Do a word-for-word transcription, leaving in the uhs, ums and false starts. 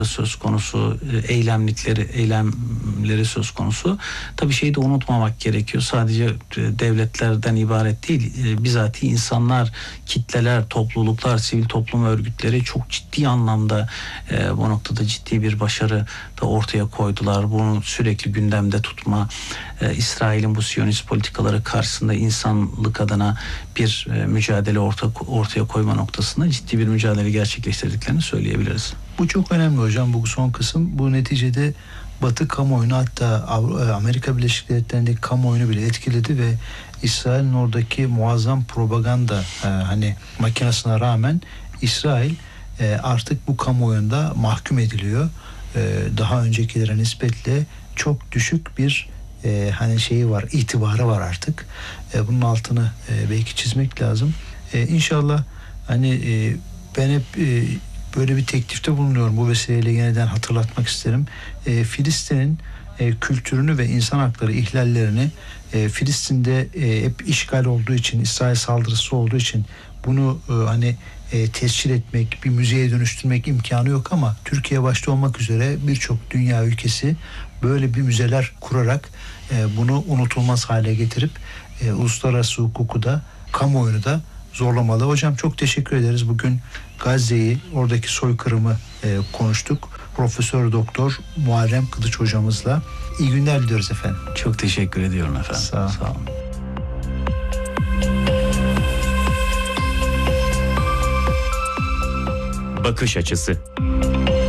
söz konusu, eylemlikleri, eylemleri söz konusu. Tabii şeyi de unutmamak gerekiyor. Sadece devletlerden ibaret değil, bizatihi insanlar, kitleler, topluluklar, sivil toplum örgütleri çok ciddi anlamda e, bu noktada ciddi bir başarı da ortaya koydular. Bunu sürekli gündemde tutma, e, İsrail'in bu Siyonist politikaları karşısında insanlık adına bir e, mücadele orta, ortaya koyma noktasında ciddi bir mücadele gerçekleştirdiklerini söyleyebiliriz. Bu çok önemli hocam, bu son kısım. Bu neticede Batı kamuoyunu, hatta Amerika Birleşik Devletleri'ndeki kamuoyunu bile etkiledi ve İsrail'in oradaki muazzam propaganda e, hani makinesine rağmen İsrail e, artık bu kamuoyunda mahkum ediliyor. E, daha öncekilere nispetle çok düşük bir e, hani şeyi var, itibarı var artık. E, bunun altını e, belki çizmek lazım. E, İnşallah hani e, ben hep e, böyle bir teklifte bulunuyorum. Bu vesileyle yeniden hatırlatmak isterim. E, Filistin'in e, kültürünü ve insan hakları ihlallerini e, Filistin'de e, hep işgal olduğu için, İsrail saldırısı olduğu için bunu e, hani e, tescil etmek, bir müzeye dönüştürmek imkanı yok, ama Türkiye başta olmak üzere birçok dünya ülkesi böyle bir müzeler kurarak e, bunu unutulmaz hale getirip e, uluslararası hukuku da kamuoyunu da zorlamalı. Hocam çok teşekkür ederiz. Bugün Gazze'yi, oradaki soykırımı e, konuştuk. Profesör Doktor Muharrem Kılıç hocamızla. İyi günler diliyoruz efendim. Çok teşekkür ediyorum efendim. Sağ olun. Sağ olun. Bakış açısı.